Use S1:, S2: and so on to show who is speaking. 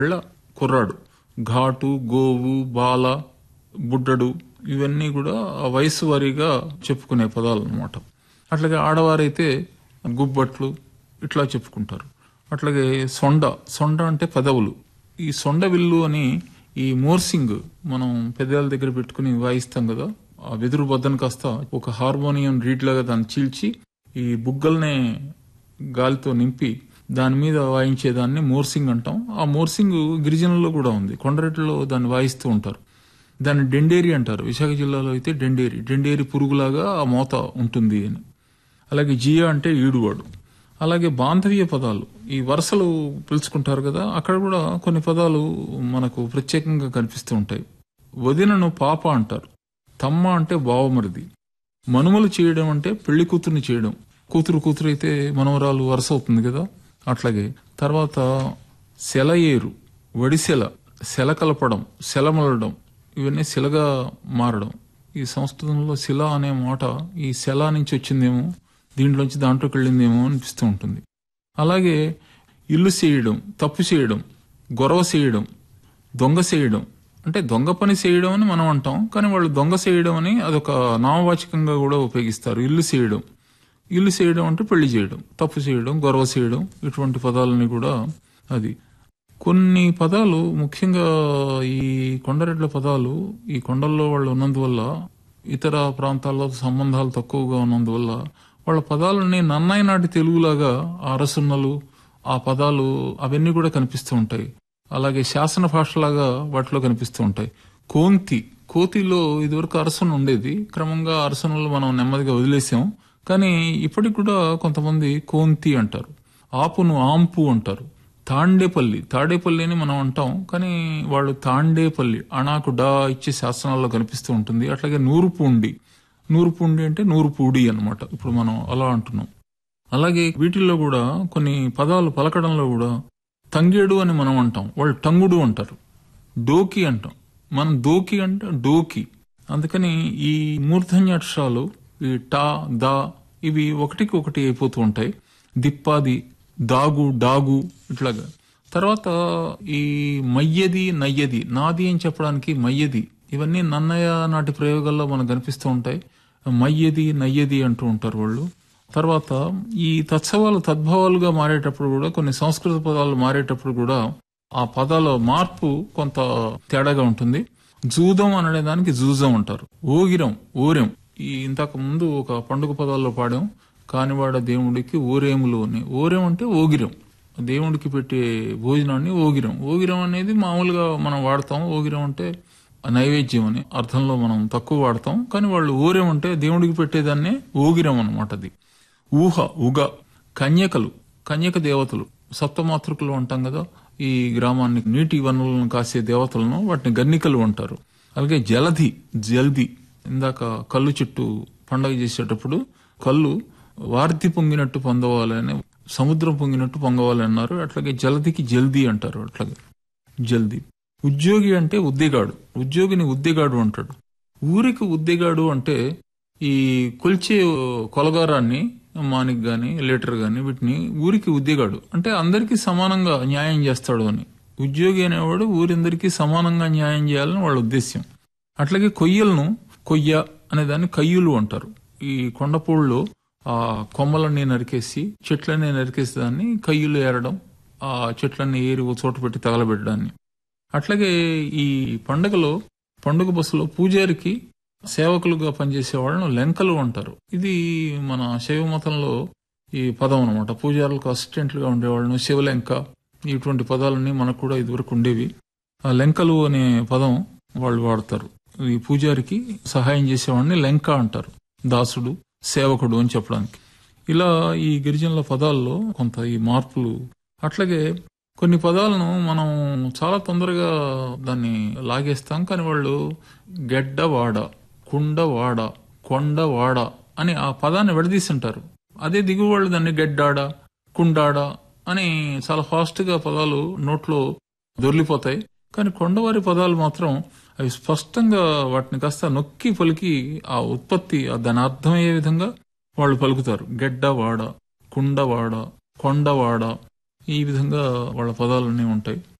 S1: కుర్రాడు, ఘాటు, గోవు, బాల, బుడ్డడు ఇవన్నీ కూడా ఆ వయసు వారీగా చెప్పుకునే పదాలు అనమాట. అట్లాగే ఆడవారైతే గుబ్బట్లు ఇట్లా చెప్పుకుంటారు. అట్లాగే సొండ అంటే పెదవులు. ఈ సొండ విల్లు అని ఈ మోర్సింగ్ మనం పెద్దల దగ్గర పెట్టుకుని వాయిస్తాం కదా, ఆ వెదురు బద్దను కాస్త ఒక హార్మోనియం రీడ్ లాగా దాన్ని చీల్చి ఈ బుగ్గల్నే గాలితో నింపి దాని మీద వాయించేదాన్ని మోర్సింగ్ అంటాం. ఆ మోర్సింగ్ గిరిజనుల్లో కూడా ఉంది, కొండరెడ్లలో దాన్ని వాయిస్తూ ఉంటారు. దాన్ని డెండేరి అంటారు. విశాఖ జిల్లాలో అయితే డెండేరి పురుగులాగా ఆ మోత ఉంటుంది అని. అలాగే జియా అంటే ఈడువాడు. అలాగే బాంధవ్య పదాలు, ఈ వరుసలు పిలుచుకుంటారు కదా, అక్కడ కూడా కొన్ని పదాలు మనకు ప్రత్యేకంగా కనిపిస్తూ ఉంటాయి. వదినను పాప అంటారు, తమ్మ అంటే బావమరిది, మనుమలు చేయడం అంటే పెళ్లి కూతుర్ని చేయడం, కూతురు అయితే మనవరాలు వరుస అవుతుంది కదా. అట్లాగే తర్వాత సెలయేరు, వడిసెల, సెల కలపడం, సెలమలడం, ఇవన్నీ శిలగా మారడం. ఈ సంస్కృతంలో శిల అనే మాట ఈ శల నుంచి వచ్చిందేమో, దీంట్లోంచి దాంట్లోకి వెళ్ళిందేమో అనిపిస్తూ ఉంటుంది. అలాగే ఇల్లు చేయడం, తప్పు చేయడం, గొరవ చేయడం, దొంగ చేయడం, అంటే దొంగ పని చేయడం అని మనం అంటాం, కానీ వాళ్ళు దొంగ చేయడం అని అదొక నామవాచకంగా కూడా ఉపయోగిస్తారు. ఇల్లు చేయడం అంటే పెళ్లి చేయడం, తప్పు చేయడం, గొరవ చేయడం, ఇటువంటి పదాలని కూడా అది. కొన్ని పదాలు ముఖ్యంగా ఈ కొండరెడ్ల పదాలు ఈ కొండల్లో వాళ్ళు ఉన్నందువల్ల, ఇతర ప్రాంతాల్లో సంబంధాలు తక్కువగా ఉన్నందువల్ల వాళ్ళ పదాలని నన్నయ్య నాటి తెలుగులాగా ఆ అరసున్నలు, ఆ పదాలు అవన్నీ కూడా కనిపిస్తూ ఉంటాయి. అలాగే శాసన భాషలాగా వాటిలో కనిపిస్తూ ఉంటాయి. కోతిలో ఇదివరకు అరసన ఉండేది, క్రమంగా అరసనలు మనం నెమ్మదిగా వదిలేసాం. కానీ ఇప్పటికి కూడా కొంతమంది కోంతి అంటారు. ఆపును ఆంపు అంటారు. తాడేపల్లి అని మనం అంటాం, కానీ వాళ్ళు తాండేపల్లి అణాకు డా ఇచ్చే శాసనాల్లో కనిపిస్తూ ఉంటుంది. అట్లాగే నూరుపూండి అంటే నూరుపూడి అన్నమాట, ఇప్పుడు మనం అలా అంటున్నాం. అలాగే వీటిల్లో కూడా కొన్ని పదాలు పలకడంలో కూడా తంగేడు అని మనం అంటాం, వాళ్ళు టంగుడు అంటారు. డోకి అంటాం, మనం దోకి అంటే డోకి. అందుకని ఈ మూర్ధన్యాక్షరాలు ఈ టా, దా ఇవి ఒకటికి ఒకటి అయిపోతూ ఉంటాయి. దిప్పాది, దాగు, డాగు ఇట్లాగా. తర్వాత ఈ మయ్యది, నయ్యది, నాది అని చెప్పడానికి మయ్యది, ఇవన్నీ నన్నయ్య నాటి ప్రయోగాల్లో మనకు కనిపిస్తూ ఉంటాయి. మయ్యది, నయ్యది అంటూ ఉంటారు వాళ్ళు. తర్వాత ఈ తత్సవాలు తద్భవాలుగా మారేటప్పుడు కూడా, కొన్ని సంస్కృత పదాలు మారేటప్పుడు కూడా ఆ పదాల మార్పు కొంత తేడాగా ఉంటుంది. జూదం అనే దానికి జూజం అంటారు. ఓరెం ఈ ఇంతకు ముందు ఒక పండుగ పదాల్లో పాడాం, కానివాడ దేవుడికి ఓరేములు అని. ఓరెం అంటే ఓగిరం, దేవుడికి పెట్టే భోజనాన్ని ఓగిరం అనేది మామూలుగా మనం వాడతాం. ఓగిరం అంటే నైవేద్యం అని అర్థంలో మనం తక్కువ వాడతాం, కానీ వాళ్ళు ఓరెం అంటే దేవుడికి పెట్టేదాన్నే ఓగిరం అనమాట. అది ఉగ, కన్యక దేవతలు, సప్తమాతృకులు అంటాం కదా, ఈ గ్రామానికి నీటి వనరులను కాసే దేవతలను, వాటిని గన్నికలు అంటారు. అలాగే జల్ది, ఇందాక కళ్ళు చుట్టూ పండగ చేసేటప్పుడు కళ్ళు వార్తి పొంగినట్టు పొందవాలని, సముద్రం పొంగినట్టు పొంగవాలి అన్నారు. అట్లాగే జలదికి జల్దీ అంటారు. అట్లాగే జల్దీ. ఉద్యోగి అంటే ఉద్యోగాడు, ఉద్యోగిని ఉద్యోగాడు అంటాడు. ఊరికి ఉద్యోగాడు అంటే ఈ కొల్చే కొలగారాన్ని, మానికి గాని లీటర్ గాని, వీటిని ఊరికి ఉద్యోగాడు అంటే అందరికీ సమానంగా న్యాయం చేస్తాడు అని. ఉద్యోగి అనేవాడు ఊరందరికీ సమానంగా న్యాయం చేయాలని వాళ్ళ ఉద్దేశ్యం. అట్లాగే కొయ్య అనే దాన్ని కయ్యులు అంటారు. ఈ కొండపూళ్ళలో ఆ కొమ్మలన్నీ నరికేసి, చెట్లన్నీ నరికేసి దాన్ని కయ్యులు ఏరడం, ఆ చెట్లన్నీ ఏరి ఒక చోట పెట్టి తగలబెట్టడాన్ని. అట్లాగే ఈ పండుగ బస్సులో పూజారికి సేవకులుగా పనిచేసే వాళ్ళను లెంకలు అంటారు. ఇది మన శైవ మతంలో ఈ పదం అనమాట. పూజారులకు అసిస్టెంట్లుగా ఉండేవాళ్ళను శివలెంక, ఇటువంటి పదాలన్నీ మనకు కూడా ఇదివరకు ఉండేవి. ఆ లెంకలు అనే పదం వాళ్ళు వాడతారు. ఈ పూజారికి సహాయం చేసేవాడిని లెంక అంటారు, దాసుడు, సేవకుడు అని చెప్పడానికి. ఇలా ఈ గిరిజనుల పదాల్లో కొంత ఈ మార్పులు. అట్లాగే కొన్ని పదాలను మనం చాలా తొందరగా దాన్ని లాగేస్తాం, కానీ వాళ్ళు గెడ్డవాడ, కుండవాడ, కొండవాడ అని ఆ పదాన్ని విడదీస్తుంటారు. అదే దిగువ వాళ్ళు దాన్ని గెడ్డాడ, కుండాడ అని చాలా ఫాస్ట్ గా పదాలు నోట్లో దొర్లిపోతాయి. కానీ కొండవారి పదాలు మాత్రం అవి స్పష్టంగా వాటిని కాస్త నొక్కి పలికి ఆ ఉత్పత్తి దాని అర్థమయ్యే విధంగా వాళ్ళు పలుకుతారు. గెడ్డవాడ, కుండవాడ, కొండవాడ, ఈ విధంగా వాళ్ళ పదాలన్నీ ఉంటాయి.